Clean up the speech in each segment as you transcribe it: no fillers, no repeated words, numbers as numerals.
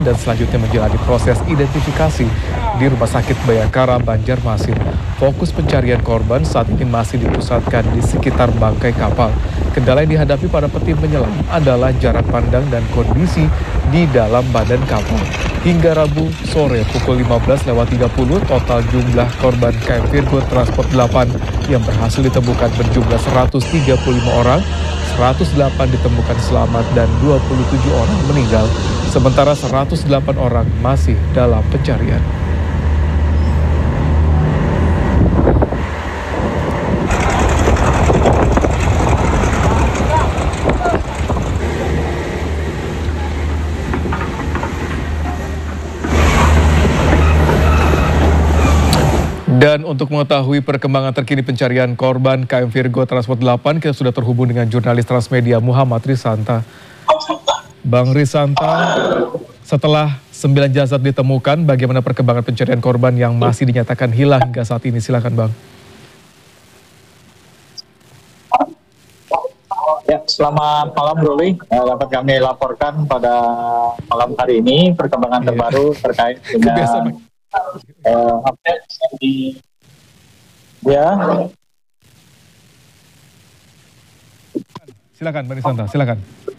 dan selanjutnya menjalani proses identifikasi di Rumah Sakit Bayangkara, Banjarmasin. Fokus pencarian korban saat ini masih dipusatkan di sekitar bangkai kapal. Kendala yang dihadapi para petim penyelam adalah jarak pandang dan kondisi di dalam badan kapal. Hingga Rabu sore pukul 15.30, total jumlah korban KM Virgo Transport 8 yang berhasil ditemukan berjumlah 135 orang, 108 ditemukan selamat dan 27 orang meninggal, sementara 108 orang masih dalam pencarian. Dan untuk mengetahui perkembangan terkini pencarian korban KM Virgo Transport 8, kita sudah terhubung dengan jurnalis Transmedia Muhammad Risanta. Bang Risanta, setelah 9 jasad ditemukan, bagaimana perkembangan pencarian korban yang masih dinyatakan hilang hingga saat ini? Silakan, Bang. Ya, selamat malam, Ruli. Dapat kami laporkan pada malam hari ini perkembangan terbaru terkait dengan update di Silakan, Bang Risanta, silakan.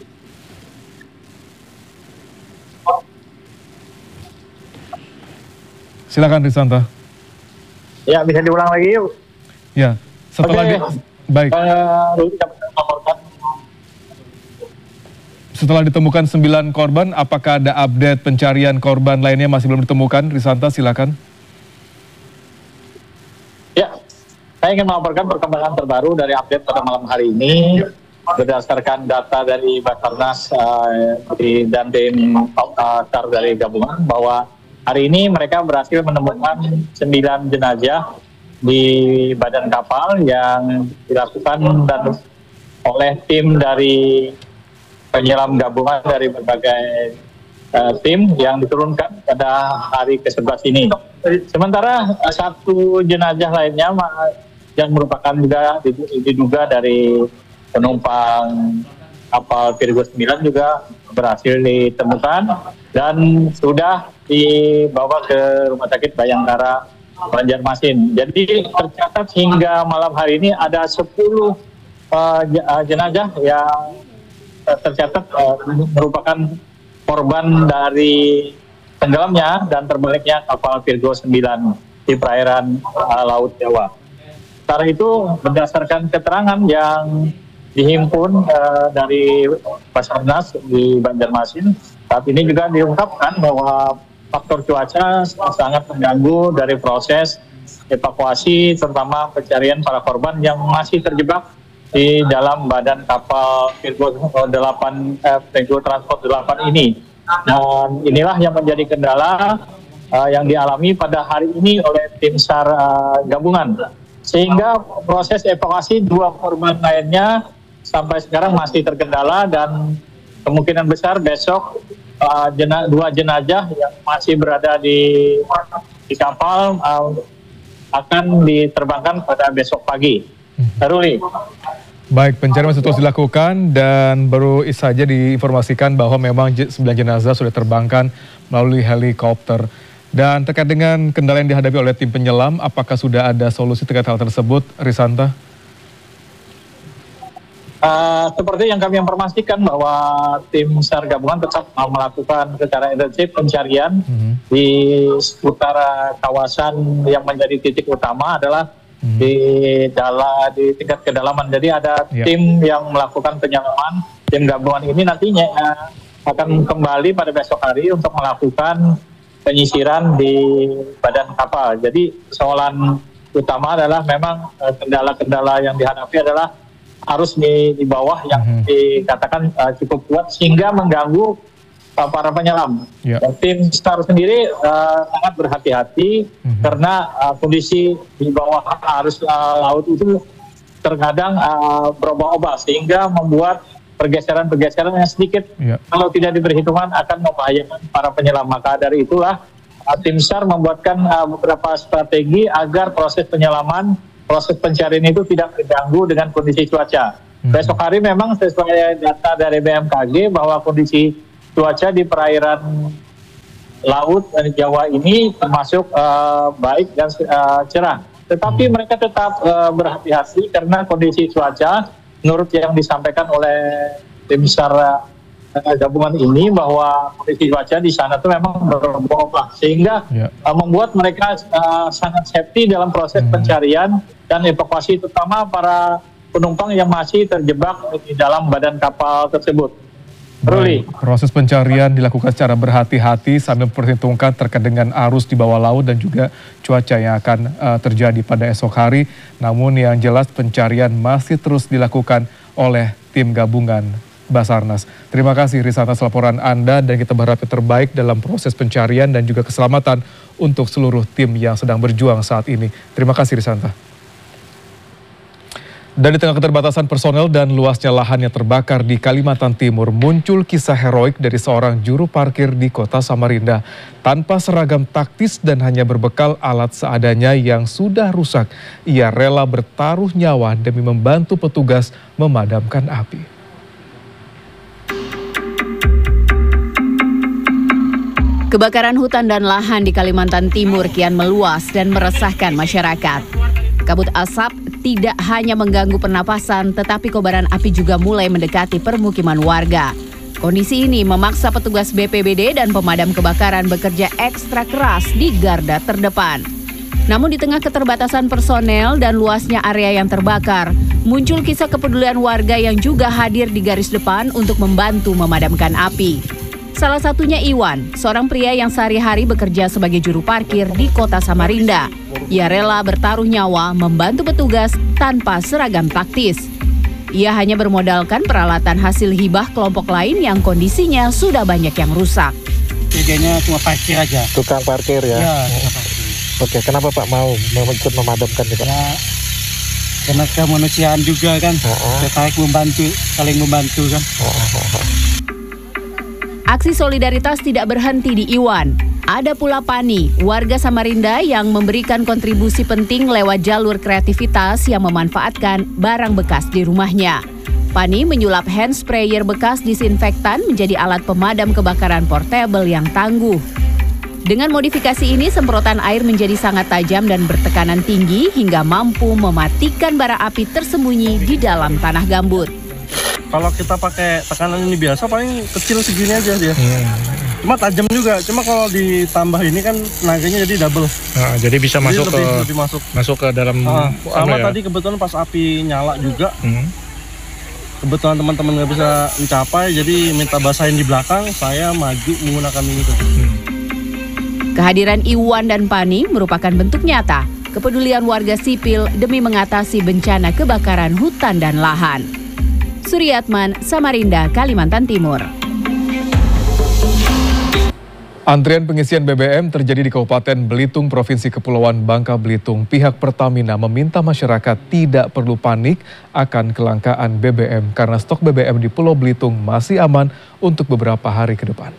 Silakan, Risanta. Ya, bisa diulang lagi yuk. Ya, setelah baik. Setelah ditemukan 9 korban, apakah ada update pencarian korban lainnya masih belum ditemukan? Risanta, silakan. Ya, saya ingin melaporkan perkembangan terbaru dari update pada malam hari ini. Berdasarkan data dari Basarnas dan tim SAR dari gabungan, bahwa hari ini mereka berhasil menemukan 9 jenazah di badan kapal yang dilakukan dan oleh tim dari penyelam gabungan dari berbagai tim yang diturunkan pada hari ke-11 ini. Sementara satu jenazah lainnya yang merupakan juga diduga dari penumpang kapal Virgo 9 juga berhasil ditemukan dan sudah dibawa ke Rumah Sakit Bayangkara, Banjarmasin. Jadi tercatat hingga malam hari ini ada 10 jenazah yang tercatat merupakan korban dari tenggelamnya dan terbaliknya kapal Virgo 9 di perairan Laut Jawa. Sementara itu, berdasarkan keterangan yang dihimpun dari Basarnas di Banjarmasin, saat ini juga diungkapkan bahwa faktor cuaca sangat mengganggu dari proses evakuasi, terutama pencarian para korban yang masih terjebak di dalam badan kapal Virgo Transport 8 ini. Dan inilah yang menjadi kendala yang dialami pada hari ini oleh tim SAR gabungan. Sehingga proses evakuasi 2 korban lainnya sampai sekarang masih terkendala dan kemungkinan besar besok 2 jenazah yang masih berada di kapal akan diterbangkan pada besok pagi. Ruli. Baik, pencarian masih terus dilakukan dan baru saja diinformasikan bahwa memang 9 jenazah sudah terbangkan melalui helikopter. Dan terkait dengan kendala yang dihadapi oleh tim penyelam, apakah sudah ada solusi terkait hal tersebut, Risanta? Seperti yang kami informasikan bahwa tim SAR gabungan tetap melakukan secara intensif pencarian di seputar kawasan yang menjadi titik utama adalah di tingkat kedalaman. Jadi ada tim yang melakukan penyelaman. Tim gabungan ini nantinya akan kembali pada besok hari untuk melakukan penyisiran di badan kapal. Jadi persoalan utama adalah memang kendala-kendala yang dihadapi adalah arus di bawah yang dikatakan cukup kuat sehingga mengganggu para penyelam. Tim SAR sendiri sangat berhati-hati karena kondisi di bawah arus laut itu terkadang berubah-ubah sehingga membuat pergeseran-pergeseran yang sedikit kalau tidak diperhitungkan akan membahayakan para penyelam. Maka dari itulah tim SAR membuatkan beberapa strategi agar proses penyelaman, proses pencarian itu tidak terganggu dengan kondisi cuaca. Besok hari memang sesuai data dari BMKG bahwa kondisi cuaca di perairan laut Jawa ini termasuk baik dan cerah. Tetapi mereka tetap berhati-hati karena kondisi cuaca, menurut yang disampaikan oleh tim SAR gabungan ini, bahwa kondisi cuaca di sana itu memang berubah, sehingga membuat mereka sangat safety dalam proses pencarian dan evakuasi, terutama para penumpang yang masih terjebak di dalam badan kapal tersebut. Baik, proses pencarian dilakukan secara berhati-hati sambil memperhitungkan terkait dengan arus di bawah laut dan juga cuaca yang akan terjadi pada esok hari. Namun yang jelas pencarian masih terus dilakukan oleh tim gabungan Basarnas. Terima kasih Risa atas laporan Anda, dan kita berharap yang terbaik dalam proses pencarian dan juga keselamatan untuk seluruh tim yang sedang berjuang saat ini. Terima kasih Risanta. Dan di tengah keterbatasan personel dan luasnya lahan yang terbakar di Kalimantan Timur, muncul kisah heroik dari seorang juru parkir di kota Samarinda. Tanpa seragam taktis dan hanya berbekal alat seadanya yang sudah rusak, ia rela bertaruh nyawa demi membantu petugas memadamkan api. Kebakaran hutan dan lahan di Kalimantan Timur kian meluas dan meresahkan masyarakat. Kabut asap tidak hanya mengganggu pernapasan, tetapi kobaran api juga mulai mendekati permukiman warga. Kondisi ini memaksa petugas BPBD dan pemadam kebakaran bekerja ekstra keras di garda terdepan. Namun di tengah keterbatasan personel dan luasnya area yang terbakar, muncul kisah kepedulian warga yang juga hadir di garis depan untuk membantu memadamkan api. Salah satunya Iwan, seorang pria yang sehari-hari bekerja sebagai juru parkir di kota Samarinda. Ia rela bertaruh nyawa membantu petugas tanpa seragam taktis. Ia hanya bermodalkan peralatan hasil hibah kelompok lain yang kondisinya sudah banyak yang rusak. Kerjanya cuma parkir aja. Tukang parkir ya? Ya. Oke, kenapa Pak mau ikut memadamkan itu? Ya, karena kemanusiaan juga kan. Tertarik membantu, saling membantu kan. Aksi solidaritas tidak berhenti di Iwan. Ada pula Pani, warga Samarinda yang memberikan kontribusi penting lewat jalur kreativitas yang memanfaatkan barang bekas di rumahnya. Pani menyulap hand sprayer bekas disinfektan menjadi alat pemadam kebakaran portable yang tangguh. Dengan modifikasi ini, semprotan air menjadi sangat tajam dan bertekanan tinggi hingga mampu mematikan bara api tersembunyi di dalam tanah gambut. Kalau kita pakai tekanan ini biasa paling kecil segini aja dia. Cuma tajam juga. Cuma kalau ditambah ini kan tenaganya jadi double. Nah, jadi bisa masuk lebih masuk ke dalam. Sama tadi kebetulan pas api nyala juga. Kebetulan teman-teman nggak bisa mencapai, jadi minta basahin di belakang. Saya maju menggunakan ini. Kehadiran Iwan dan Pani merupakan bentuk nyata kepedulian warga sipil demi mengatasi bencana kebakaran hutan dan lahan. Suryatman, Samarinda, Kalimantan Timur. Antrian pengisian BBM terjadi di Kabupaten Belitung, Provinsi Kepulauan Bangka Belitung. Pihak Pertamina meminta masyarakat tidak perlu panik akan kelangkaan BBM karena stok BBM di Pulau Belitung masih aman untuk beberapa hari ke depan.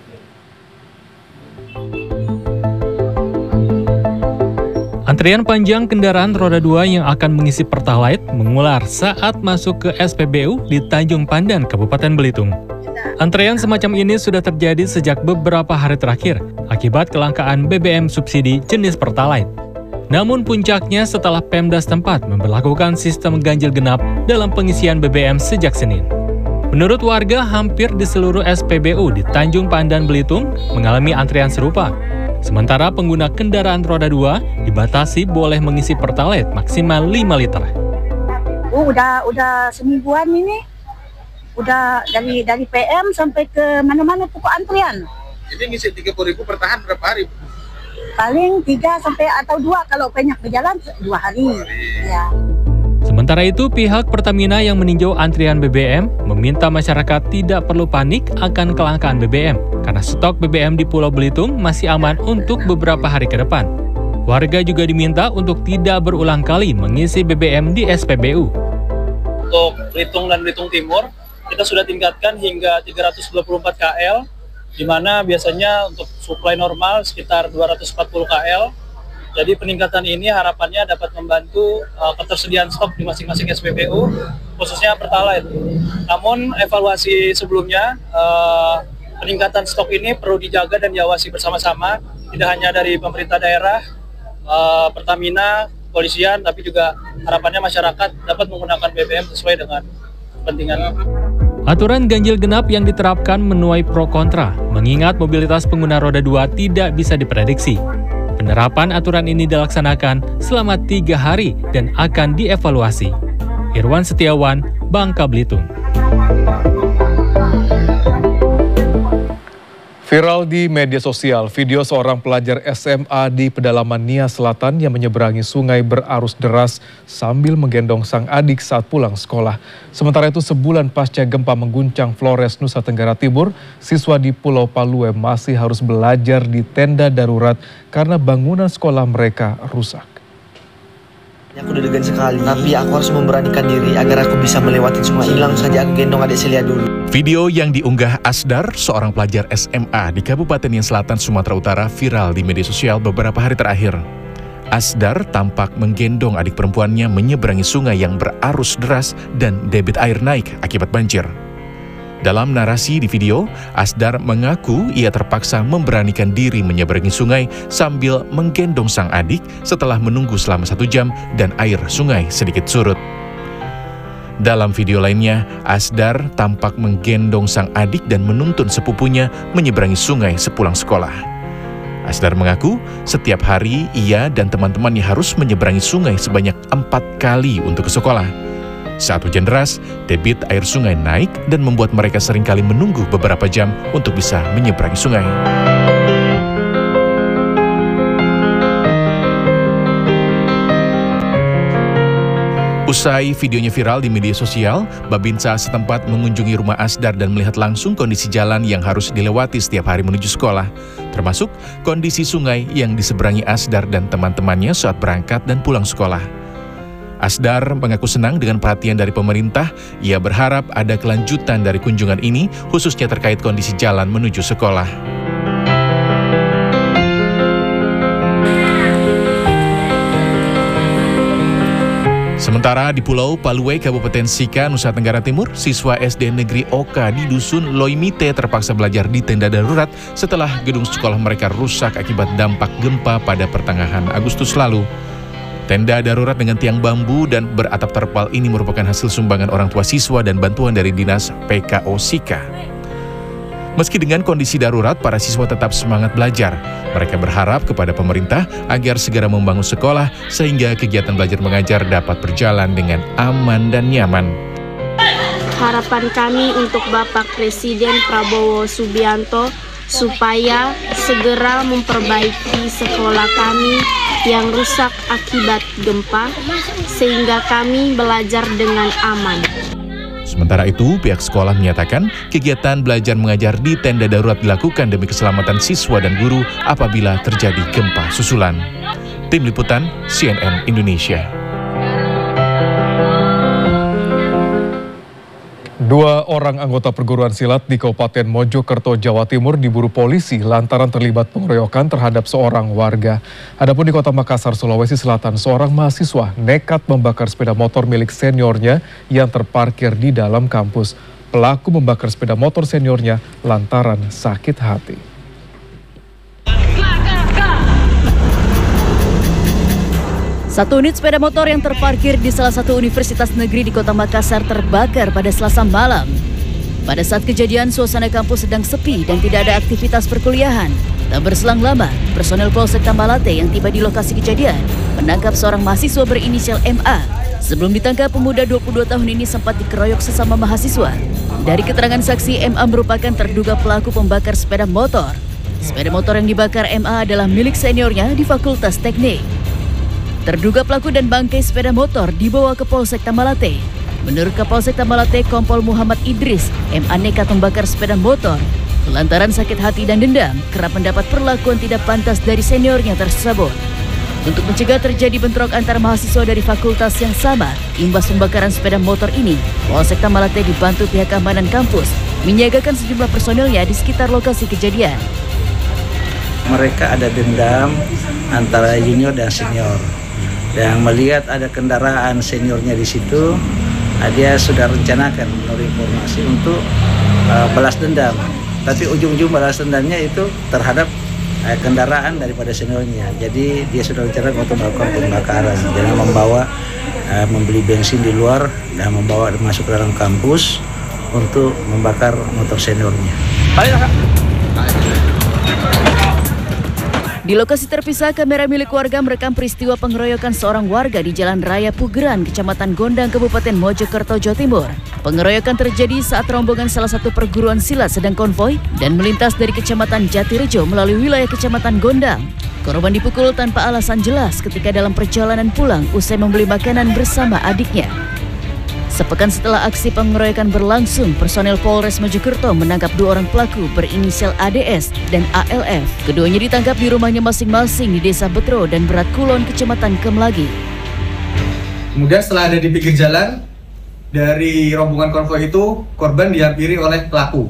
Antrian panjang kendaraan roda 2 yang akan mengisi Pertalite mengular saat masuk ke SPBU di Tanjung Pandan, Kabupaten Belitung. Antrean semacam ini sudah terjadi sejak beberapa hari terakhir akibat kelangkaan BBM subsidi jenis Pertalite. Namun puncaknya setelah Pemda setempat memberlakukan sistem ganjil genap dalam pengisian BBM sejak Senin. Menurut warga, hampir di seluruh SPBU di Tanjung Pandan, Belitung mengalami antrian serupa. Sementara pengguna kendaraan roda 2 dibatasi boleh mengisi Pertalite maksimal 5 liter. Udah semingguan ini. Udah dari PM sampai ke mana-mana pokok antrian. Jadi ngisi 30.000 per tahan berapa hari? Paling 3 sampai atau 2 kalau banyak berjalan 2 hari. Ya. Sementara itu, pihak Pertamina yang meninjau antrian BBM meminta masyarakat tidak perlu panik akan kelangkaan BBM karena stok BBM di Pulau Belitung masih aman untuk beberapa hari ke depan. Warga juga diminta untuk tidak berulang kali mengisi BBM di SPBU. Untuk Belitung dan Belitung Timur, kita sudah tingkatkan hingga 324 KL, di mana biasanya untuk suplai normal sekitar 240 KL. Jadi peningkatan ini harapannya dapat membantu ketersediaan stok di masing-masing SPBU, khususnya Pertalite. Namun evaluasi sebelumnya, peningkatan stok ini perlu dijaga dan diawasi bersama-sama, tidak hanya dari pemerintah daerah, Pertamina, polisian, tapi juga harapannya masyarakat dapat menggunakan BBM sesuai dengan kepentingan. Aturan ganjil genap yang diterapkan menuai pro kontra, mengingat mobilitas pengguna roda 2 tidak bisa diprediksi. Penerapan aturan ini dilaksanakan selama 3 hari dan akan dievaluasi. Irwan Setiawan, Bangka Belitung. Viral di media sosial, video seorang pelajar SMA di pedalaman Nia Selatan yang menyeberangi sungai berarus deras sambil menggendong sang adik saat pulang sekolah. Sementara itu, sebulan pasca gempa mengguncang Flores, Nusa Tenggara Timur, siswa di Pulau Palue masih harus belajar di tenda darurat karena bangunan sekolah mereka rusak. Aku deg-degan sekali, tapi aku harus memberanikan diri agar aku bisa melewati sungai. Hilang saja aku gendong adik Celia dulu. Video yang diunggah Asdar, seorang pelajar SMA di Kabupaten Nia Selatan, Sumatera Utara, viral di media sosial beberapa hari terakhir. Asdar tampak menggendong adik perempuannya menyeberangi sungai yang berarus deras dan debit air naik akibat banjir. Dalam narasi di video, Asdar mengaku ia terpaksa memberanikan diri menyeberangi sungai sambil menggendong sang adik setelah menunggu selama 1 jam dan air sungai sedikit surut. Dalam video lainnya, Asdar tampak menggendong sang adik dan menuntun sepupunya menyeberangi sungai sepulang sekolah. Asdar mengaku setiap hari ia dan teman-temannya harus menyeberangi sungai sebanyak 4 kali untuk ke sekolah. Saat hujan deras, debit air sungai naik dan membuat mereka seringkali menunggu beberapa jam untuk bisa menyeberangi sungai. Usai videonya viral di media sosial, Babinsa setempat mengunjungi rumah Asdar dan melihat langsung kondisi jalan yang harus dilewati setiap hari menuju sekolah, termasuk kondisi sungai yang diseberangi Asdar dan teman-temannya saat berangkat dan pulang sekolah. Asdar mengaku senang dengan perhatian dari pemerintah. Ia berharap ada kelanjutan dari kunjungan ini, khususnya terkait kondisi jalan menuju sekolah. Sementara di Pulau Palue, Kabupaten Sika, Nusa Tenggara Timur, siswa SD Negeri Oka di Dusun Loimite terpaksa belajar di tenda darurat setelah gedung sekolah mereka rusak akibat dampak gempa pada pertengahan Agustus lalu. Tenda darurat dengan tiang bambu dan beratap terpal ini merupakan hasil sumbangan orang tua siswa dan bantuan dari Dinas PKO Sika. Meski dengan kondisi darurat, para siswa tetap semangat belajar. Mereka berharap kepada pemerintah agar segera membangun sekolah sehingga kegiatan belajar mengajar dapat berjalan dengan aman dan nyaman. Harapan kami untuk Bapak Presiden Prabowo Subianto supaya segera memperbaiki sekolah kami yang rusak akibat gempa sehingga kami belajar dengan aman. Sementara itu, pihak sekolah menyatakan kegiatan belajar mengajar di tenda darurat dilakukan demi keselamatan siswa dan guru apabila terjadi gempa susulan. Tim Liputan CNN Indonesia. 2 orang anggota perguruan silat di Kabupaten Mojokerto, Jawa Timur diburu polisi lantaran terlibat pengeroyokan terhadap seorang warga. Adapun di Kota Makassar, Sulawesi Selatan, seorang mahasiswa nekat membakar sepeda motor milik seniornya yang terparkir di dalam kampus. Pelaku membakar sepeda motor seniornya lantaran sakit hati. Satu unit sepeda motor yang terparkir di salah satu universitas negeri di Kota Makassar terbakar pada Selasa malam. Pada saat kejadian, suasana kampus sedang sepi dan tidak ada aktivitas perkuliahan. Tak berselang lama, personel Polsek Tambalate yang tiba di lokasi kejadian menangkap seorang mahasiswa berinisial MA. Sebelum ditangkap, pemuda 22 tahun ini sempat dikeroyok sesama mahasiswa. Dari keterangan saksi, MA merupakan terduga pelaku pembakar sepeda motor. Sepeda motor yang dibakar MA adalah milik seniornya di Fakultas Teknik. Terduga pelaku dan bangkai sepeda motor dibawa ke Polsek Tambalate. Menurut Kapolsek Tambalate, Kompol Muhammad Idris, MA nekat membakar sepeda motor lantaran sakit hati dan dendam kerap mendapat perlakuan tidak pantas dari seniornya tersebut. Untuk mencegah terjadi bentrok antar mahasiswa dari fakultas yang sama, imbas pembakaran sepeda motor ini, Polsek Tambalate dibantu pihak keamanan kampus menyiagakan sejumlah personilnya di sekitar lokasi kejadian. Mereka ada dendam antara junior dan senior. Dan melihat ada kendaraan seniornya di situ, dia sudah rencanakan menurut informasi untuk balas dendam. tapi ujung-ujung balas dendamnya itu terhadap kendaraan daripada seniornya. Jadi dia sudah rencana untuk melakukan pembakaran dengan membeli bensin di luar dan membawa masuk ke dalam kampus untuk membakar motor seniornya. Di lokasi terpisah, kamera milik warga merekam peristiwa pengeroyokan seorang warga di Jalan Raya Pugeran, Kecamatan Gondang, Kabupaten Mojokerto, Jawa Timur. Pengeroyokan terjadi saat rombongan salah satu perguruan silat sedang konvoi dan melintas dari Kecamatan Jatirejo melalui wilayah Kecamatan Gondang. Korban dipukul tanpa alasan jelas ketika dalam perjalanan pulang usai membeli makanan bersama adiknya. Sepekan setelah aksi pengeroyokan berlangsung, personel Polres Mojokerto menangkap 2 orang pelaku berinisial ADS dan ALF. Keduanya ditangkap di rumahnya masing-masing di Desa Betro dan Berat Kulon, Kecamatan Kemlagi. Kemudian setelah ada di pinggir jalan, dari rombongan konvoi itu, korban dihampiri oleh pelaku.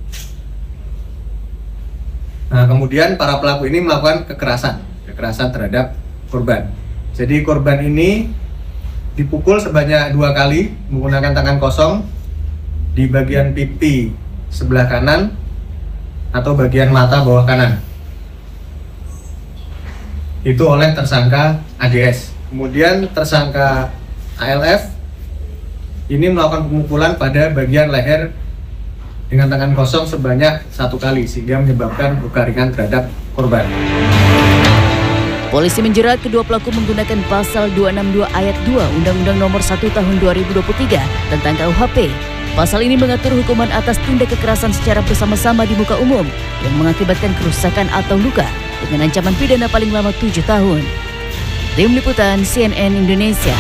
Nah, kemudian para pelaku ini melakukan kekerasan terhadap korban. Jadi korban ini dipukul sebanyak 2 kali menggunakan tangan kosong di bagian pipi sebelah kanan atau bagian mata bawah kanan. Itu oleh tersangka ADS. Kemudian tersangka ALF ini melakukan pemukulan pada bagian leher dengan tangan kosong sebanyak 1 kali sehingga menyebabkan luka ringan terhadap korban. Polisi menjerat kedua pelaku menggunakan pasal 262 ayat 2 Undang-Undang Nomor 1 Tahun 2023 tentang KUHP. Pasal ini mengatur hukuman atas tindak kekerasan secara bersama-sama di muka umum yang mengakibatkan kerusakan atau luka dengan ancaman pidana paling lama 7 tahun. Tim Liputan CNN Indonesia.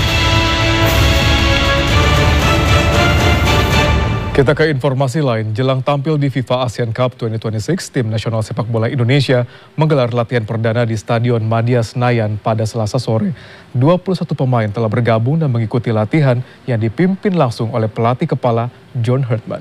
Kita ke informasi lain, jelang tampil di FIFA Asian Cup 2026, tim nasional sepak bola Indonesia menggelar latihan perdana di Stadion Madia Senayan pada Selasa sore. 21 pemain telah bergabung dan mengikuti latihan yang dipimpin langsung oleh pelatih kepala John Hartman.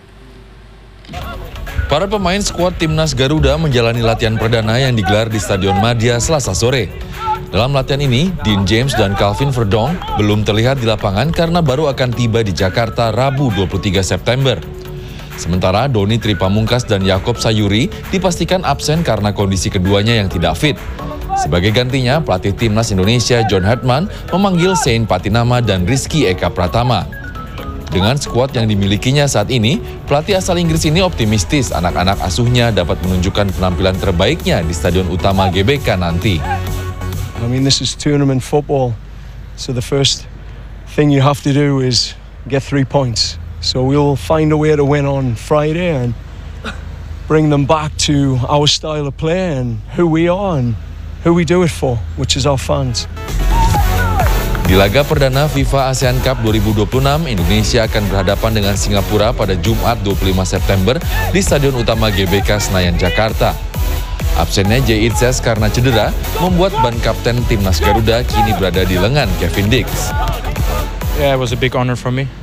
Para pemain skuad Timnas Garuda menjalani latihan perdana yang digelar di Stadion Madia Selasa sore. Dalam latihan ini, Dean James dan Calvin Verdong belum terlihat di lapangan karena baru akan tiba di Jakarta Rabu 23 September. Sementara Doni Tripamungkas dan Yakob Sayuri dipastikan absen karena kondisi keduanya yang tidak fit. Sebagai gantinya, pelatih Timnas Indonesia John Hartman memanggil Sein Patinama dan Rizky Eka Pratama. Dengan skuad yang dimilikinya saat ini, pelatih asal Inggris ini optimistis anak-anak asuhnya dapat menunjukkan penampilan terbaiknya di Stadion Utama GBK nanti. I mean, this is tournament football, so the first thing you have to do is get 3 points. So we'll find a way to win on Friday and bring them back to our style of play and who we are and who we do it for, which is our fans. Di laga perdana FIFA ASEAN Cup 2026, Indonesia akan berhadapan dengan Singapura pada Jumat 25 September di Stadion Utama GBK Senayan, Jakarta. Absennya Jay Itzes karena cedera membuat ban kapten Timnas Garuda kini berada di lengan Kevin Dix. Yeah, it was a big honor for me.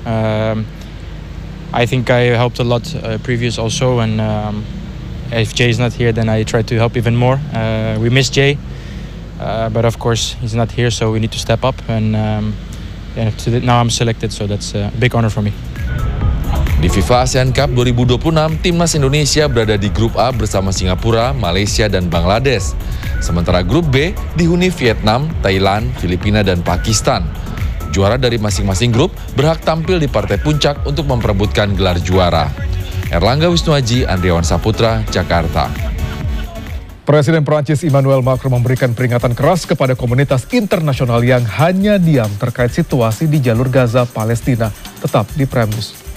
I think I helped a lot previous also, and if Jay is not here, then I try to help even more. We miss Jay, but of course he's not here, so we need to step up. And now I'm selected, so that's a big honor for me. Di FIFA ASEAN Cup 2026, Timnas Indonesia berada di Grup A bersama Singapura, Malaysia, dan Bangladesh. Sementara Grup B dihuni Vietnam, Thailand, Filipina, dan Pakistan. Juara dari masing-masing grup berhak tampil di partai puncak untuk memperebutkan gelar juara. Erlangga Wisnuaji, Andriawan Saputra, Jakarta. Presiden Prancis Emmanuel Macron memberikan peringatan keras kepada komunitas internasional yang hanya diam terkait situasi di jalur Gaza, Palestina. Tetap di Prime News.